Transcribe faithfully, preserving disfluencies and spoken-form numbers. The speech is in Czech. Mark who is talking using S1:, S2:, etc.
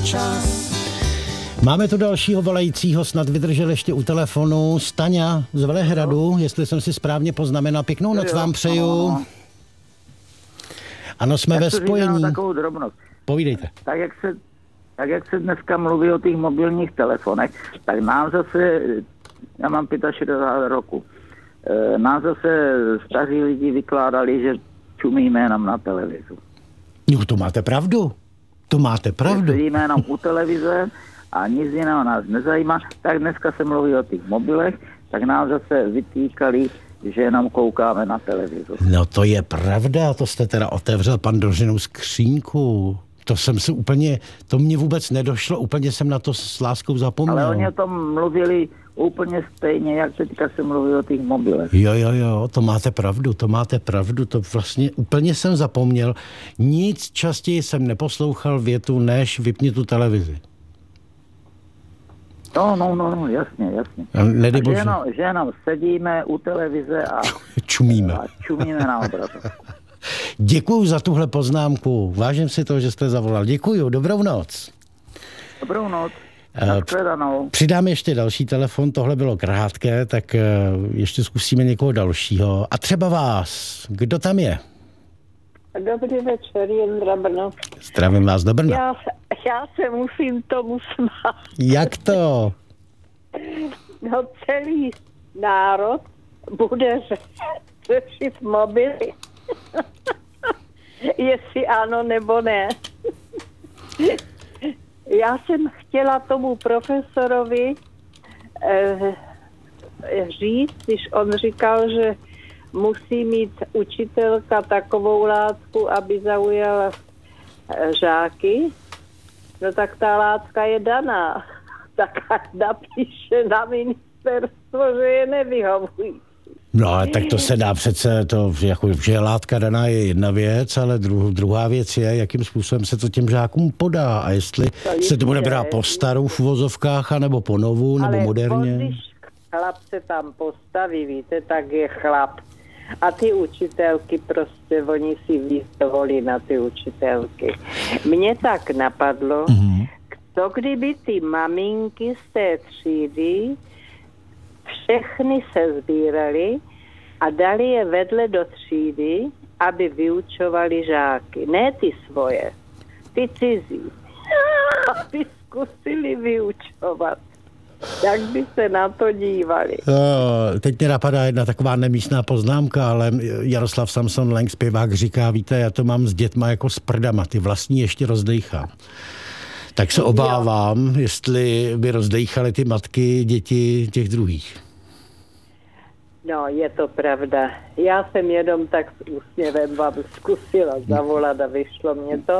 S1: čas.
S2: Máme tu dalšího volajícího, snad vydržel ještě u telefonu. Staňa z Velehradu, jestli jsem si správně poznamenal. Pěknou noc vám přeju. Ano, jsme
S3: Jak
S2: ve spojení.
S3: Takovou drobnost.
S2: Povídejte.
S3: Tak jak, se, tak jak se dneska mluví o těch mobilních telefonech, tak nám zase, já mám šedesát pět roku, nám zase staří lidi vykládali, že čumíme jenom na televizu.
S2: Jo, to máte pravdu. To máte pravdu.
S3: Sedíme jenom u televize a nic jiného nás nezajímá. Tak dneska se mluví o těch mobilech, tak nám zase vytýkali, že jenom koukáme na televizi.
S2: No to je pravda, to jste teda otevřel Pandořinu skřínku. To jsem si úplně, to mě vůbec nedošlo, úplně jsem na to s láskou zapomněl.
S3: Ale oni o tom mluvili úplně stejně, jak teďka se mluví o těch mobilech.
S2: Jo, jo, jo, to máte pravdu, to máte pravdu, to vlastně úplně jsem zapomněl. Nic častěji jsem neposlouchal větu, než vypni tu televizi.
S3: No, no, no, no, jasně, jasně.
S2: Nedej bože.
S3: Že jenom, že jenom sedíme u televize a
S2: čumíme.
S3: A čumíme na obrazovku.
S2: Děkuju za tuhle poznámku. Vážím si toho, že jste zavolal. Děkuju, dobrou noc.
S3: Dobrou noc.
S2: Uh, přidám ještě další telefon, tohle bylo krátké, tak uh, ještě zkusíme někoho dalšího. A třeba vás. Kdo tam je?
S4: Dobrý večer, Jindra Brno.
S2: Zdravím vás do Brna.
S4: Já, já se musím tomu smát.
S2: Jak to?
S4: No celý národ bude řešit mobily. Jestli ano nebo ne. Já jsem chtěla tomu profesorovi eh, říct, když on říkal, že musí mít učitelka takovou látku, aby zaujala eh, žáky, no tak ta látka je daná. Tak napíše na ministerstvo, že je nevyhovují.
S2: No ale tak to se dá přece, to, jako, že je látka daná je jedna věc, ale dru, druhá věc je, jakým způsobem se to těm žákům podá a jestli to se to bude brát po staru v uvozovkách, anebo po novu, nebo
S4: ale
S2: moderně.
S4: Ale když chlap se tam postaví, víte, tak je chlap. A ty učitelky prostě, oni si víc dovolí na ty učitelky. Mně tak napadlo, mm-hmm. co kdyby ty maminky z té třídy všechny se sbírali a dali je vedle do třídy, aby vyučovali žáky. Ne ty svoje, ty cizí. Aby zkusili vyučovat. Jak by se na to dívali?
S2: No, teď mě napadá jedna taková nemístná poznámka, ale Jaroslav Samson Lang, zpěvák, říká, víte, já to mám s dětma jako s prdama, ty vlastní ještě rozdejchám. Tak se obávám, jo. jestli by rozdejchaly ty matky děti těch druhých.
S4: No, je to pravda. Já jsem jenom tak s úsměvem vám zkusila zavolat a vyšlo mě to.